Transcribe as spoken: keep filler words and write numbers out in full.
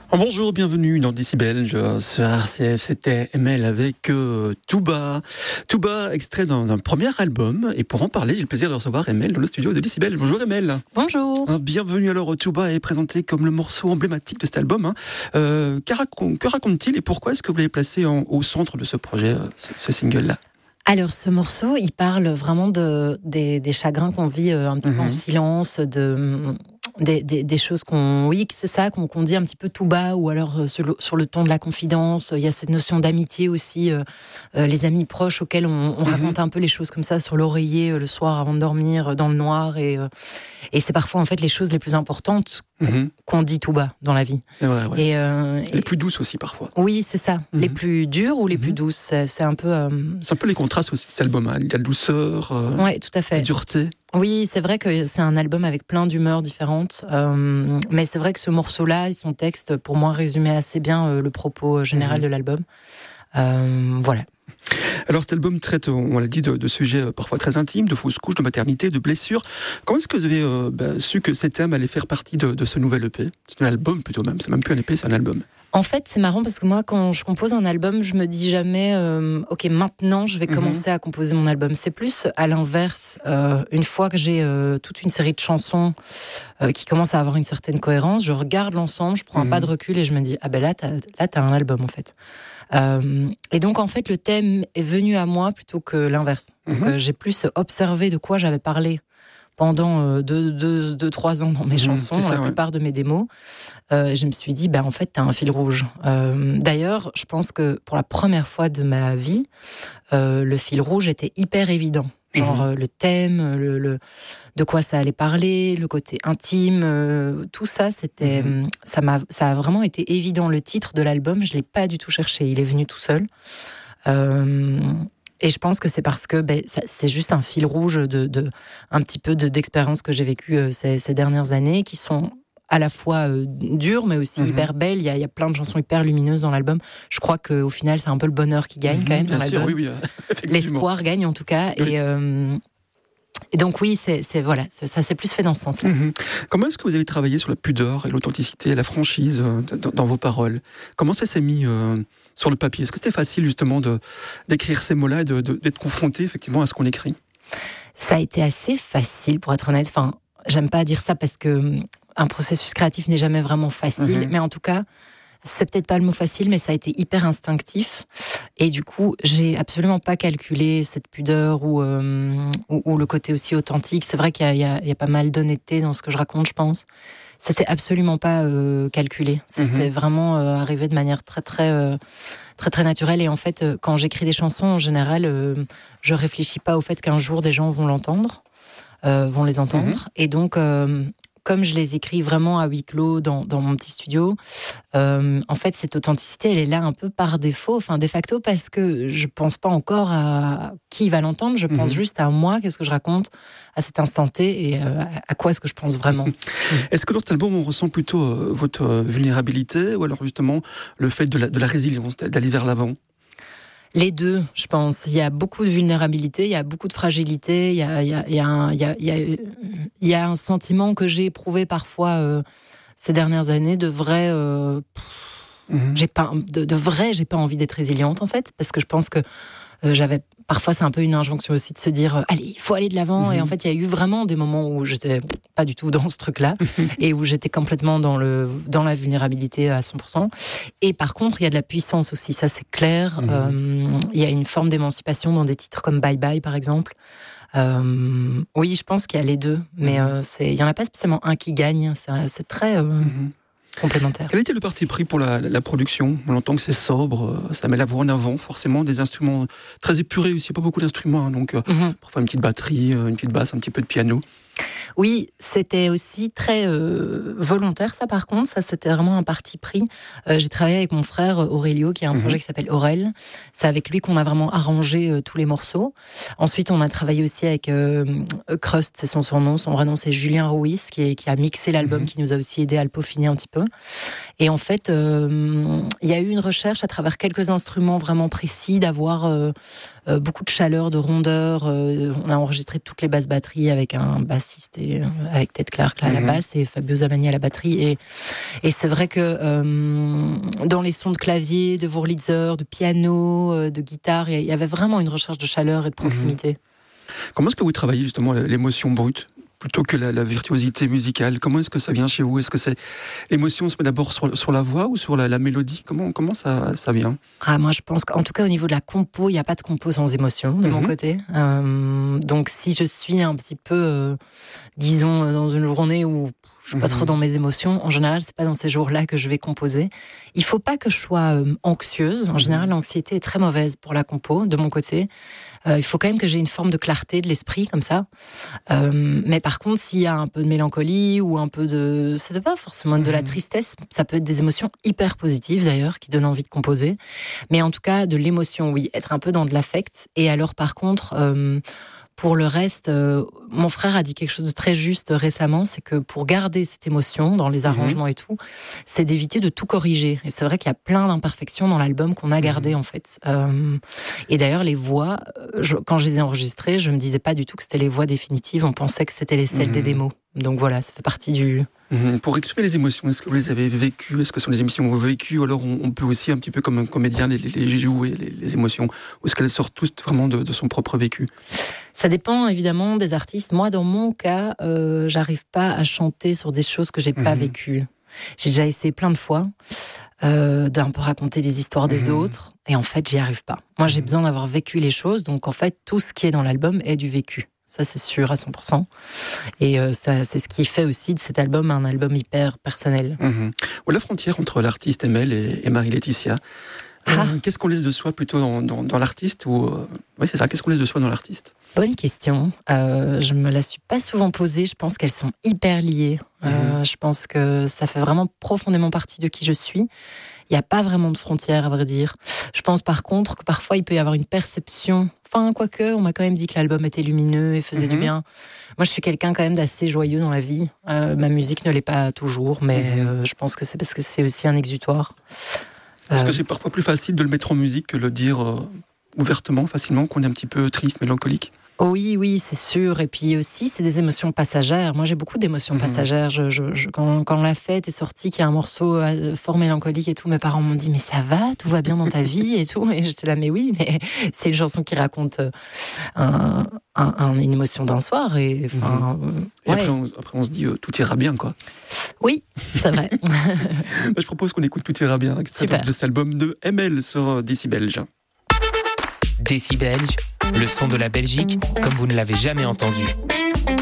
Bonjour, bienvenue dans Décibel, je, sur R C F, c'était M L avec euh, Touba. Touba, extrait d'un, d'un premier album, et pour en parler, j'ai le plaisir de recevoir M L dans le studio de Décibel. Bonjour M L. Bonjour. Hein, bienvenue alors, Touba est présenté comme le morceau emblématique de cet album. Hein. Euh, que, raconte, que raconte-t-il et pourquoi est-ce que vous l'avez placé en, au centre de ce projet, euh, ce, ce single-là ? Alors, ce morceau, il parle vraiment de, des, des chagrins qu'on vit euh, un petit mmh. peu en silence, de, des, des, des choses qu'on... Oui, c'est ça, qu'on, qu'on dit un petit peu tout bas, ou alors euh, sur, le, sur le ton de la confidence. Il y a cette notion d'amitié aussi, euh, euh, les amis proches auxquels on, on mmh. raconte un peu les choses comme ça sur l'oreiller, euh, le soir avant de dormir, euh, dans le noir. Et, euh, et c'est parfois, en fait, les choses les plus importantes mmh. qu'on dit tout bas dans la vie. C'est vrai, ouais. Et, euh, les et... plus douces aussi, parfois. Oui, c'est ça. Mmh. Les plus dures ou les mmh. plus douces. C'est, c'est un peu... Euh... C'est un peu les contrastes aussi de cet album. Hein. Il y a la douceur, euh, ouais, tout à fait. la dureté. Oui, c'est vrai que c'est un album avec plein d'humeurs différentes. Euh, mais c'est vrai que ce morceau-là, son texte, pour moi, résumait assez bien euh, le propos général mmh. de l'album. Euh, voilà. Alors cet album traite, on l'a dit, de, de sujets parfois très intimes, de fausses couches, de maternité, de blessures. Comment est-ce que vous avez euh, bah, su que ces thèmes allaient faire partie de, de ce nouvel E P ? C'est un album plutôt même, c'est même plus un E P, c'est un album. En fait, c'est marrant parce que moi, quand je compose un album, je me dis jamais euh, « Ok, maintenant, je vais commencer mmh. à composer mon album ». C'est plus à l'inverse. Euh, une fois que j'ai euh, toute une série de chansons euh, qui commencent à avoir une certaine cohérence, je regarde l'ensemble, je prends mmh. un pas de recul et je me dis « Ah ben là, t'as, là, t'as un album, en fait ». Euh, et donc, en fait, le thème est venu à moi plutôt que l'inverse. Donc, mmh. euh, j'ai plus observé de quoi j'avais parlé pendant euh, deux, deux, deux, trois ans dans mes mmh, chansons, ça, dans la ouais. plupart de mes démos. Euh, je me suis dit, ben, en fait, t'as un fil rouge. Euh, d'ailleurs, je pense que pour la première fois de ma vie, euh, le fil rouge était hyper évident. Genre mmh. euh, le thème, le, le, de quoi ça allait parler, le côté intime, euh, tout ça, c'était, mmh. ça, m'a, ça a vraiment été évident. Le titre de l'album, je ne l'ai pas du tout cherché, il est venu tout seul. Euh, Et je pense que c'est parce que ben, ça, c'est juste un fil rouge de, de un petit peu de, d'expériences que j'ai vécues euh, ces, ces dernières années, qui sont à la fois euh, dures, mais aussi mmh. hyper belles. Il y, a, il y a plein de chansons hyper lumineuses dans l'album. Je crois qu'au final, c'est un peu le bonheur qui gagne mmh, quand même dans bien l'album. Sûr, oui, oui, l'espoir gagne en tout cas. Oui. Et, euh, et donc oui, c'est, c'est, voilà, c'est, ça s'est plus fait dans ce sens-là. Mmh. Comment est-ce que vous avez travaillé sur la pudeur et l'authenticité, la franchise euh, dans, dans vos paroles ? Comment ça s'est mis euh, sur le papier ? Est-ce que c'était facile justement de, d'écrire ces mots-là et de, de, d'être confronté effectivement à ce qu'on écrit ? Ça a été assez facile, pour être honnête. Enfin, j'aime pas dire ça parce que un processus créatif n'est jamais vraiment facile, mmh. mais en tout cas, c'est peut-être pas le mot facile, mais ça a été hyper instinctif. Et du coup, j'ai absolument pas calculé cette pudeur ou, euh, ou, ou le côté aussi authentique. C'est vrai qu'il y a, il y a, il y a pas mal d'honnêteté dans ce que je raconte, je pense. Ça s'est absolument pas euh, calculé. Ça mmh. c'est vraiment euh, arrivé de manière très très euh, très très naturelle. Et en fait, euh, quand j'écris des chansons, en général, euh, je réfléchis pas au fait qu'un jour des gens vont l'entendre, euh, vont les entendre. Mmh. Et donc euh, comme je les écris vraiment à huis clos dans, dans mon petit studio, euh, en fait, cette authenticité, elle est là un peu par défaut, enfin de facto, parce que je pense pas encore à qui va l'entendre, je pense mmh. juste à moi, qu'est-ce que je raconte à cet instant T et euh, à quoi est-ce que je pense vraiment. Est-ce que dans cet album, on ressent plutôt euh, votre vulnérabilité ou alors justement le fait de la, de la résilience, d'aller vers l'avant ? Les deux, je pense. Il y a beaucoup de vulnérabilité, il y a beaucoup de fragilité, il y a, il y a, il y a, un, il y a, il y a, il y a un sentiment que j'ai éprouvé parfois euh, ces dernières années de vrai... Euh, mmh. j'ai pas, de, de vrai, j'ai pas envie d'être résiliente, en fait, parce que je pense que euh, j'avais... Parfois, c'est un peu une injonction aussi de se dire euh, « Allez, il faut aller de l'avant mmh. ». Et en fait, il y a eu vraiment des moments où j'étais pas du tout dans ce truc-là et où j'étais complètement dans, le, dans la vulnérabilité à cent pour cent. Et par contre, il y a de la puissance aussi, ça c'est clair. Mmh. Euh, il y a une forme d'émancipation dans des titres comme « Bye Bye » par exemple. Euh, oui, je pense qu'il y a les deux, mais euh, c'est, il n'y en a pas spécialement un qui gagne. C'est, c'est très... Euh, mmh. complémentaire. Quel était le parti pris pour la, la production ? On entend que c'est sobre, ça met la voix en avant, forcément, des instruments très épurés aussi, pas beaucoup d'instruments, hein, donc mm-hmm. parfois une petite batterie, une petite basse, un petit peu de piano. Oui, c'était aussi très euh, volontaire, ça par contre, ça c'était vraiment un parti pris. Euh, j'ai travaillé avec mon frère Aurélio, qui a un mmh. projet qui s'appelle Aurel. C'est avec lui qu'on a vraiment arrangé euh, tous les morceaux. Ensuite, on a travaillé aussi avec euh, Crust, c'est son surnom, son vrai nom c'est Julien Ruiz, qui, est, qui a mixé l'album, mmh. qui nous a aussi aidé à le peaufiner un petit peu. Et en fait, euh, il y a eu une recherche à travers quelques instruments vraiment précis, d'avoir... Euh, euh, beaucoup de chaleur, de rondeur. Euh, on a enregistré toutes les basses batteries avec un bassiste et euh, avec Ted Clark là, à la basse et Fabio Zamani à la batterie. Et, et c'est vrai que euh, dans les sons de clavier, de Wurlitzer, de piano, euh, de guitare, il y avait vraiment une recherche de chaleur et de proximité. Mmh. Comment est-ce que vous travaillez justement l'émotion brute plutôt que la, la virtuosité musicale? Comment est-ce que ça vient chez vous? Est-ce que c'est l'émotion se met d'abord sur, sur la voix ou sur la, la mélodie? Comment, comment ça, ça vient? Ah, moi, je pense qu'en tout cas, au niveau de la compo, il n'y a pas de compo sans émotion, de mmh. mon côté. Euh, donc, si je suis un petit peu, euh, disons, dans une journée où je suis pas mmh. trop dans mes émotions, en général, c'est pas dans ces jours-là que je vais composer. Il faut pas que je sois euh, anxieuse. En mmh. général, l'anxiété est très mauvaise pour la compo, de mon côté. Euh, il faut quand même que j'ai une forme de clarté de l'esprit, comme ça. Euh, mais par contre, s'il y a un peu de mélancolie ou un peu de... Ça ne doit pas forcément être de la tristesse. Ça peut être des émotions hyper positives, d'ailleurs, qui donnent envie de composer. Mais en tout cas, de l'émotion, oui. Être un peu dans de l'affect. Et alors, par contre... Euh, Pour le reste, euh, mon frère a dit quelque chose de très juste récemment, c'est que pour garder cette émotion dans les arrangements mmh. et tout, c'est d'éviter de tout corriger. Et c'est vrai qu'il y a plein d'imperfections dans l'album qu'on a gardées mmh. en fait. Euh, et d'ailleurs, les voix, je, quand je les ai enregistrées, je me disais pas du tout que c'était les voix définitives. On pensait que c'était les celles mmh. des démos. Donc voilà, ça fait partie du... Mmh. Pour exprimer les émotions, est-ce que vous les avez vécues? Est-ce que ce sont des émotions que vous avez vécues? Ou alors on, on peut aussi un petit peu comme un comédien les, les, les jouer, les, les émotions? Ou est-ce qu'elles sortent toutes vraiment de, de son propre vécu? Ça dépend évidemment des artistes. Moi, dans mon cas, euh, j'arrive pas à chanter sur des choses que j'ai pas mmh. vécues. J'ai déjà essayé plein de fois euh, d'un peu raconter des histoires des mmh. autres, et en fait, j'y arrive pas. Moi, j'ai besoin d'avoir vécu les choses, donc en fait, tout ce qui est dans l'album est du vécu. Ça, c'est sûr à cent pour cent. Et euh, ça, c'est ce qui fait aussi de cet album un album hyper personnel. Mmh. Ou la frontière entre l'artiste Emelle et, et Marie-Laetitia. Ah. Euh, qu'est-ce qu'on laisse de soi plutôt dans, dans, dans l'artiste ou euh... Oui, c'est ça. Qu'est-ce qu'on laisse de soi dans l'artiste? Bonne question. Euh, je me la suis pas souvent posée. Je pense qu'elles sont hyper liées. Mmh. Euh, je pense que ça fait vraiment profondément partie de qui je suis. Il n'y a pas vraiment de frontières, à vrai dire. Je pense par contre que parfois il peut y avoir une perception. Enfin, quoique, on m'a quand même dit que l'album était lumineux et faisait mmh. du bien. Moi, je suis quelqu'un quand même d'assez joyeux dans la vie. Euh, ma musique ne l'est pas toujours, mais mmh. euh, je pense que c'est parce que c'est aussi un exutoire. Est-ce que c'est parfois plus facile de le mettre en musique que de le dire euh, ouvertement, facilement, qu'on est un petit peu triste, mélancolique? Oui, oui, c'est sûr. Et puis aussi, c'est des émotions passagères. Moi, j'ai beaucoup d'émotions mmh. passagères. Je, je, je, quand, quand La Fête est sortie, qu'il y a un morceau fort mélancolique et tout, mes parents m'ont dit « Mais ça va, tout va bien dans ta vie ?» et tout. Et j'étais là « Mais oui, mais c'est une chanson qui raconte un, un, un, une émotion d'un soir. » Et, enfin, mmh. et ouais. après, on, après, on se dit euh, « Tout ira bien, quoi. » Oui, c'est vrai. Je propose qu'on écoute « Tout ira bien » de cet album de Emelle sur Décibelge. Décibelge, le son de la Belgique comme vous ne l'avez jamais entendu.